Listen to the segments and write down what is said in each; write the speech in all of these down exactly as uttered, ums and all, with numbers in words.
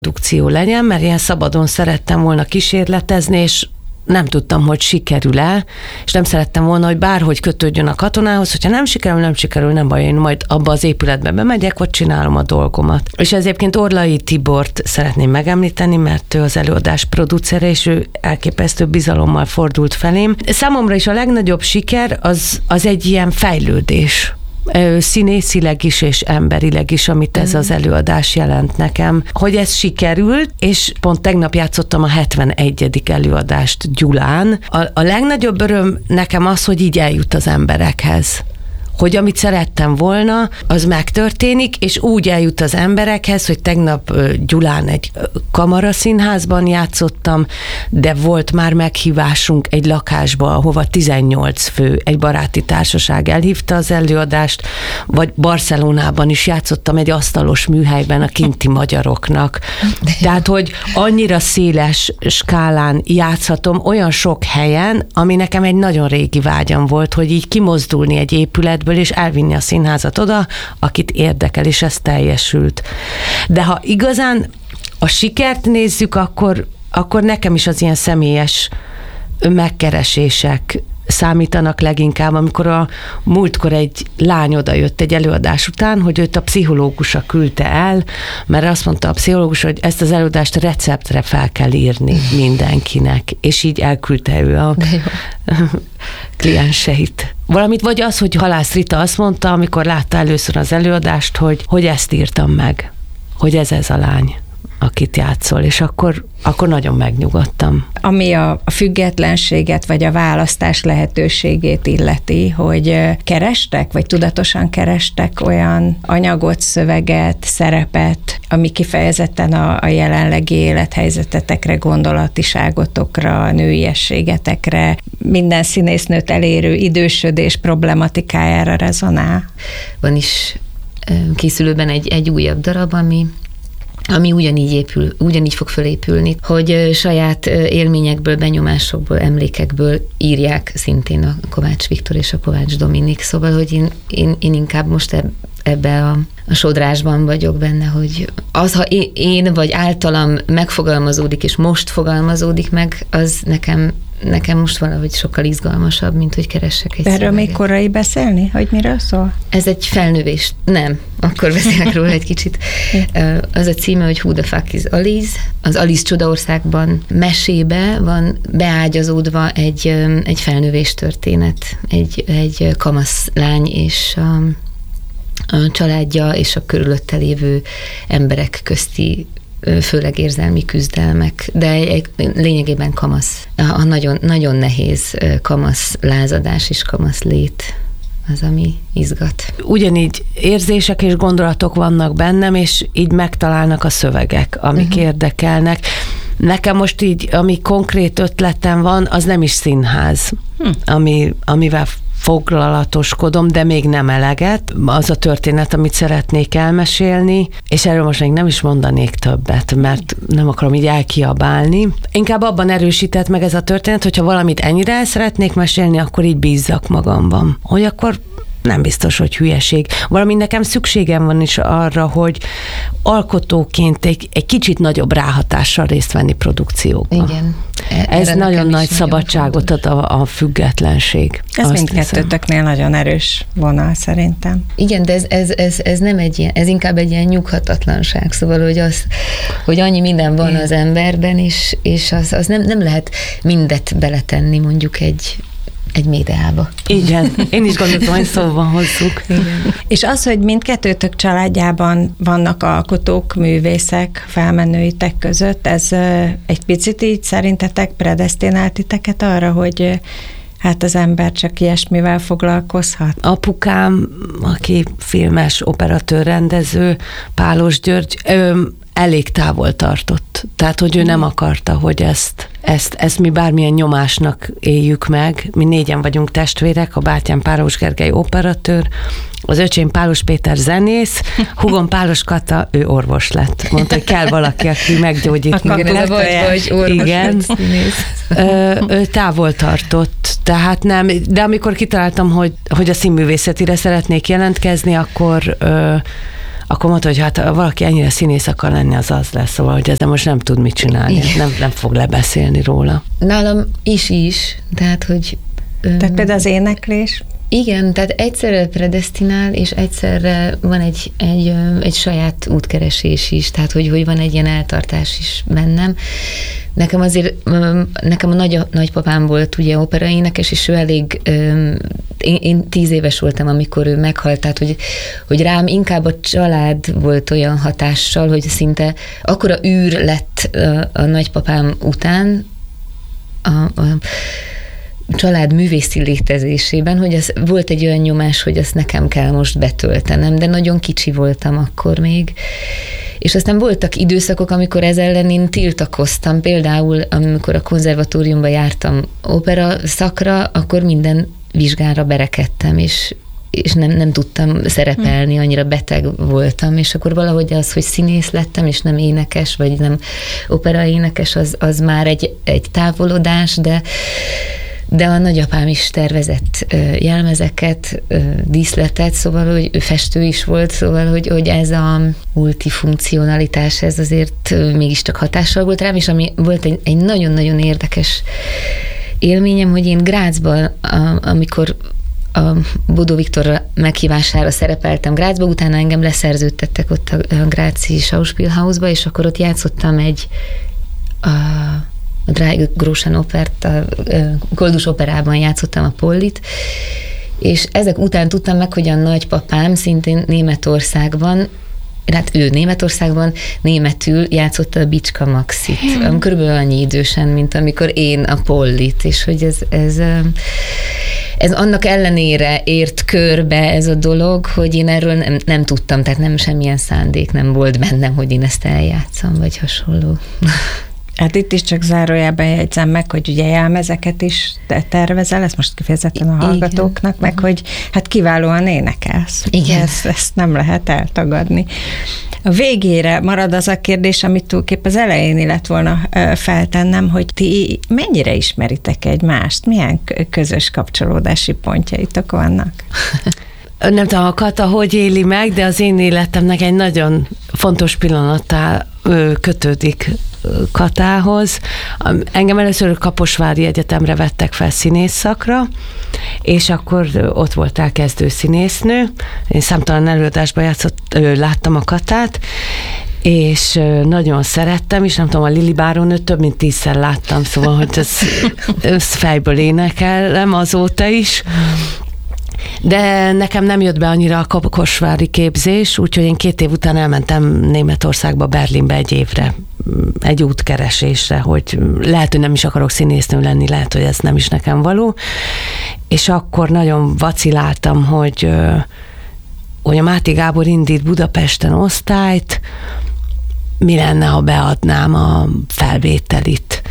produkció legyen, mert ilyen szabadon szerettem volna kísérletezni, és nem tudtam, hogy sikerül-e, és nem szerettem volna, hogy bárhogy kötődjön a katonához, hogyha nem sikerül, nem sikerül, nem baj, én majd abba az épületbe bemegyek, vagy csinálom a dolgomat. És egyébként Orlai Tibort szeretném megemlíteni, mert ő az előadás producere, és ő elképesztő bizalommal fordult felém. Számomra is a legnagyobb siker az, az egy ilyen fejlődés. Színészileg is és emberileg is, amit ez az előadás jelent nekem, hogy ez sikerült, és pont tegnap játszottam a hetvenegyedik előadást Gyulán. A, a legnagyobb öröm nekem az, hogy így eljut az emberekhez. Hogy amit szerettem volna, az megtörténik, és úgy eljut az emberekhez, hogy tegnap Gyulán egy kamaraszínházban játszottam, de volt már meghívásunk egy lakásba, ahova tizennyolc fő, egy baráti társaság elhívta az előadást, vagy Barcelonában is játszottam egy asztalos műhelyben a kinti magyaroknak. Tehát, hogy annyira széles skálán játszhatom olyan sok helyen, ami nekem egy nagyon régi vágyam volt, hogy így kimozdulni egy épületből, és elvinni a színházat oda, akit érdekel, és ez teljesült. De ha igazán a sikert nézzük, akkor, akkor nekem is az ilyen személyes megkeresések számítanak leginkább, amikor a múltkor egy lány odajött egy előadás után, hogy őt a pszichológusa küldte el, mert azt mondta a pszichológus, hogy ezt az előadást receptre fel kell írni mindenkinek, és így elküldte ő a klienseit. Valamit, vagy az, hogy Halász Rita azt mondta, amikor látta először az előadást, hogy, hogy ezt írtam meg, hogy ez ez a lány, akit játszol, és akkor, akkor nagyon megnyugodtam. Ami a, a függetlenséget, vagy a választás lehetőségét illeti, hogy kerestek, vagy tudatosan kerestek olyan anyagot, szöveget, szerepet, ami kifejezetten a, a jelenlegi élethelyzetetekre, gondolatiságotokra, nőiességetekre, minden színésznőt elérő idősödés problematikájára rezonál? Van is készülőben egy, egy újabb darab, ami ami ugyanígy épül, ugyanígy fog fölépülni, hogy saját élményekből, benyomásokból, emlékekből írják szintén a Kovács Viktor és a Kovács Dominik, szóval, hogy én, én, én inkább most ebbe a, a sodrásban vagyok benne, hogy az, ha én, én vagy általam megfogalmazódik, és most fogalmazódik meg, az nekem nekem most valahogy sokkal izgalmasabb, mint hogy keressek egy Erről szöveget. még korai beszélni, hogy miről szól? Ez egy felnövés. Nem, akkor beszélek róla egy kicsit. Az a címe, hogy Who the fuck is Alice? Az Alice Csodaországban mesébe van beágyazódva egy, egy felnövés történet. Egy, egy kamasz lány és a, a családja és a körülötte lévő emberek közti főleg érzelmi küzdelmek, de lényegében kamasz. A nagyon, nagyon nehéz kamasz lázadás és kamasz lét az, ami izgat. Ugyanígy érzések és gondolatok vannak bennem, és így megtalálnak a szövegek, amik uh-huh. érdekelnek. Nekem most így, ami konkrét ötletem van, az nem is színház, hm. ami, amivel foglalatoskodom, de még nem eleget. Az a történet, amit szeretnék elmesélni, és erről most még nem is mondanék többet, mert nem akarom így elkiabálni. Inkább abban erősített meg ez a történet, hogyha valamit ennyire el szeretnék mesélni, akkor így bízzak magamban. Hogy akkor nem biztos, hogy hülyeség. Valami nekem szükségem van is arra, hogy alkotóként egy, egy kicsit nagyobb ráhatással részt venni produkciókban. Igen. Ez nagyon nagy szabadságot ad a, a függetlenség. Ez mindkettőtöknél nagyon erős vonal szerintem. Igen, de ez, ez, ez, ez nem egy ilyen, ez inkább egy ilyen nyughatatlanság, szóval, hogy az, hogy annyi minden van az emberben, és, és az, az nem, nem lehet mindet beletenni mondjuk egy egy médiába. Igen, én is gondoltam, hogy szóban hozzuk. Igen. És az, hogy mindkettőtök családjában vannak alkotók, művészek, felmenőitek között, ez egy picit így szerintetek predesztinált titeket arra, hogy hát az ember csak ilyesmivel foglalkozhat? Apukám, aki filmes operatőr, rendező, Pálos György, ő elég távol tartott. Tehát, hogy ő nem akarta, hogy ezt, ezt, ezt mi bármilyen nyomásnak éljük meg. Mi négyen vagyunk testvérek, a bátyám Pálos Gergely operatőr, az öcsém Pálos Péter zenész, húgom Pálos Kata, ő orvos lett. Mondta, hogy kell valaki, aki meggyógyít minket. Vagy, vagy orvos. Igen. Ö, ő távol tartott, tehát nem, de amikor kitaláltam, hogy, hogy a színművészetire szeretnék jelentkezni, akkor ö, akkor mondta, hogy hát ha valaki ennyire színész akar lenni, az az lesz, szóval, hogy ezzel most nem tud mit csinálni, nem, nem fog lebeszélni róla. Nálam is is, tehát, hogy... Tehát például az éneklés? Igen, tehát egyszerre predesztinál, és egyszerre van egy, egy, egy saját útkeresés is, tehát hogy, hogy van egy ilyen eltartás is bennem. Nekem azért, nekem a nagy, nagypapám volt ugye operaénekes, és ő elég, én, én tíz éves voltam, amikor ő meghalt, tehát hogy, hogy rám inkább a család volt olyan hatással, hogy szinte akkora űr lett a, a nagypapám után, a, a család művészi létezésében, hogy az volt egy olyan nyomás, hogy azt nekem kell most betöltenem, de nagyon kicsi voltam akkor még. És aztán voltak időszakok, amikor ez ellen én tiltakoztam. Például, amikor a konzervatóriumba jártam opera szakra, akkor minden vizsgára berekedtem, és és nem, nem tudtam szerepelni, annyira beteg voltam, és akkor valahogy az, hogy színész lettem, és nem énekes, vagy nem operaénekes, az, az már egy, egy távolodás, de de a nagyapám is tervezett jelmezeket, díszletet, szóval, hogy ő festő is volt, szóval, hogy, hogy ez a multifunkcionalitás, ez azért mégiscsak hatással volt rám, és ami volt egy, egy nagyon-nagyon érdekes élményem, hogy én Grazban, amikor a Bodó Viktor meghívására szerepeltem Grazba, utána engem leszerződtettek ott a Gráci Schauspielhausba, és akkor ott játszottam egy a, a Drága Groschen opert, a Koldus operában játszottam a Pollit, és ezek után tudtam meg, hogy a nagypapám szintén Németországban, hát ő Németországban németül játszotta a Bicska Maxit, hmm. körülbelül annyi idősen, mint amikor én a Pollit, és hogy ez, ez, ez annak ellenére ért körbe ez a dolog, hogy én erről nem, nem tudtam, tehát nem semmilyen szándék nem volt bennem, hogy én ezt eljátszom, vagy hasonló. Hát itt is csak zárójában jegyzem meg, hogy ugye jelmezeket is tervezel, ezt most kifejezetten a hallgatóknak, igen. Meg hogy hát kiválóan énekelsz. Igen. Ezt, ezt nem lehet eltagadni. A végére marad az a kérdés, amit túlképp az elején lett volna feltennem, hogy ti mennyire ismeritek egymást? Milyen közös kapcsolódási pontjaitok vannak? Nem tudom, a Kata hogy éli meg, de az én életemnek egy nagyon fontos pillanattá kötődik Katához. Engem először Kaposvári Egyetemre vettek fel színész szakra, és akkor ott voltál kezdőszínésznő. Én számtalan előadásban játszott, láttam a Katát, és nagyon szerettem, és nem tudom, a Lili Bárónőt több mint tízszer láttam, szóval, hogy ez, ez fejből énekelem azóta is. De nekem nem jött be annyira a kaposvári képzés, úgyhogy én két év után elmentem Németországba, Berlinbe egy évre, egy útkeresésre, hogy lehet, hogy nem is akarok színésznő lenni, lehet, hogy ez nem is nekem való. És akkor nagyon vaciláltam, hogy, hogy a Máté Gábor indít Budapesten osztályt, mi lenne, ha beadnám a felvételit.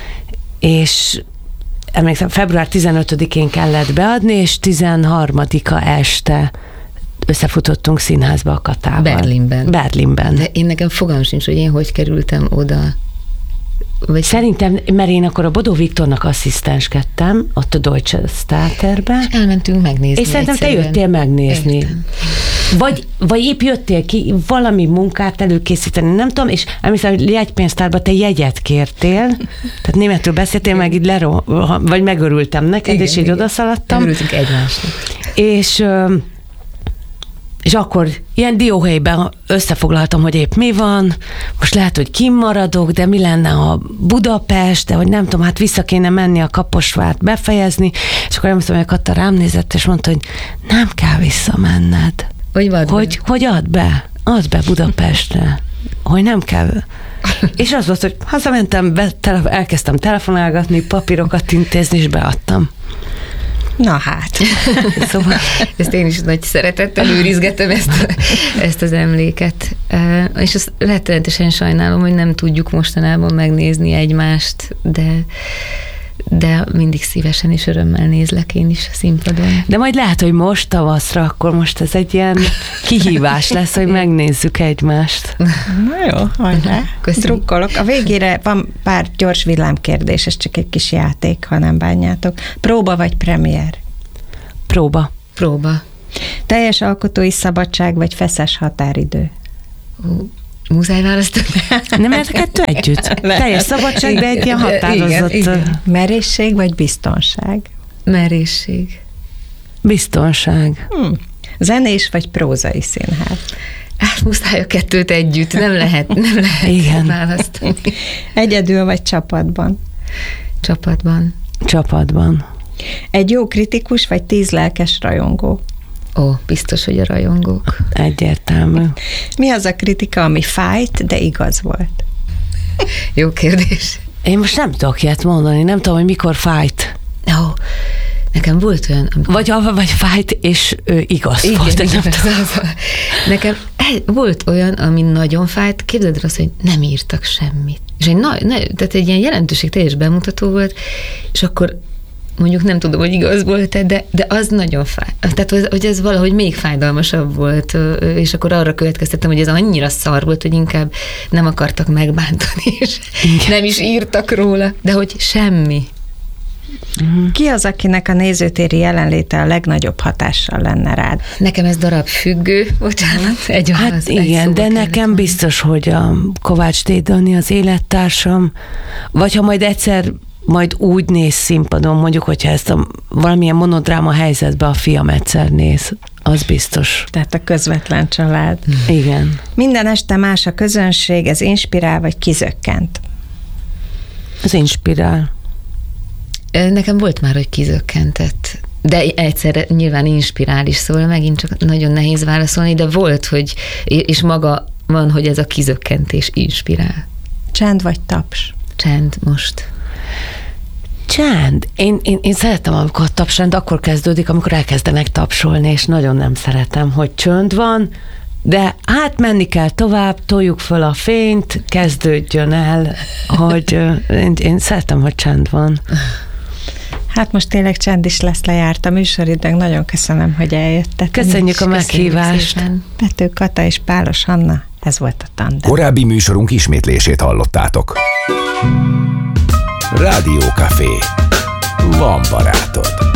És emlékszem, február tizenötödikén kellett beadni, és tizenharmadika este összefutottunk színházba a Katával. Berlinben. Berlinben. De én nekem fogalmam sincs, hogy én hogy kerültem oda. Vagy szerintem, mert én akkor a Bodó Viktornak asszisztenskedtem, ott a Deutsche Theaterben. És elmentünk megnézni. És szerintem egyszerűen. te jöttél megnézni. Vagy, vagy épp jöttél ki valami munkát előkészíteni, nem tudom, és emlékszem, hogy jegypénztárban te jegyet kértél, tehát németül beszéltél, meg így leró, vagy megörültem neked, igen, és így odaszaladtam. Megörültünk egymásnak. És... És akkor ilyen dióhelyben összefoglaltam, hogy épp mi van, most lehet, hogy kimaradok, de mi lenne a Budapest, de hogy nem tudom, hát vissza kéne menni a Kaposvárt befejezni, és akkor emlékszem, hogy a Kata rám nézett, és mondta, hogy nem kell visszamenned. Hogy vad hogy, hogy add be, add be Budapestre, hogy nem kell. És az volt, hogy hazamentem, be, tele, elkezdtem telefonálgatni, papírokat intézni, és beadtam. Na hát. Szóval ezt én is nagy szeretettel őrizgetem ezt, ezt az emléket. És azt rettenetesen sajnálom, hogy nem tudjuk mostanában megnézni egymást, de de mindig szívesen és örömmel nézlek én is a színpadon. De majd lehet, hogy most tavaszra, akkor most ez egy ilyen kihívás lesz, hogy megnézzük egymást. Na jó, hajrá. Drukkolok. A végére van pár gyors villámkérdés, ez csak egy kis játék, ha nem bánjátok. Próba vagy premier? Próba. Próba. Teljes alkotói szabadság, vagy feszes határidő? Ó, muszáj választani. Nem, mert a kettő együtt. Teljes szabadság, de egy ilyen határozott... Igen, igen. Merészség, vagy biztonság? Merészség. Biztonság. Hmm. Zenés, vagy prózai színház? Hát muszáj a kettőt együtt, nem lehet, nem lehet Igen. választani. Egyedül, vagy csapatban? Csapatban. Csapatban. Egy jó kritikus, vagy tíz lelkes rajongó? Ó, biztos, hogy a rajongók. Egyértelmű. Mi az a kritika, ami fájt, de igaz volt? Jó kérdés. Én most nem tudok ilyet mondani, nem tudom, hogy mikor fájt. Ó, nekem volt olyan... Amikor... Vagy, vagy fájt, és ő igaz Igen, volt. igen, Nem tudom. az, az. Nekem volt olyan, ami nagyon fájt, képzeld el azt, hogy nem írtak semmit. És egy, na, ne, tehát egy ilyen jelentőség teljes bemutató volt, és akkor mondjuk nem tudom, hogy igaz volt-e, de, de az nagyon fáj. Tehát, hogy, hogy ez valahogy még fájdalmasabb volt, és akkor arra következtettem, hogy ez annyira szar volt, hogy inkább nem akartak megbántani, és igen. nem is írtak róla, de hogy semmi. Uh-huh. Ki az, akinek a nézőtéri jelenléte a legnagyobb hatással lenne rád? Nekem ez darab függő, bocsánat, egy Hát válasz, igen, egy de nekem mondani. biztos, hogy a Kovács T. Dani az élettársam, vagy ha majd egyszer majd úgy néz színpadon, mondjuk, hogyha ezt a valamilyen monodráma helyzetbe a fiam egyszer néz, az biztos. Tehát a közvetlen család. Igen. Minden este más a közönség, ez inspirál, vagy kizökkent? Ez inspirál. Nekem volt már, hogy kizökkentett, de egyszerre nyilván inspirál is, szóval megint csak nagyon nehéz válaszolni, de volt, hogy, és maga van, hogy ez a kizökkentés inspirál. Csend vagy taps? Csend most. Csend. Én, én, én szeretem, amikor a tapsrend akkor kezdődik, amikor elkezdenek tapsolni, és nagyon nem szeretem, hogy csönd van, de hát menni kell tovább, toljuk föl a fényt, kezdődjön el, hogy én, én szeretem, hogy csend van. Hát most tényleg csend is lesz, lejárt a műsoridőnk. Nagyon köszönöm, hogy eljöttetek. Köszönjük a meghívást. Pető Kata és Pálos Anna, ez volt a Tandem. Korábbi műsorunk ismétlését hallottátok. Rádió Café. Van barátod.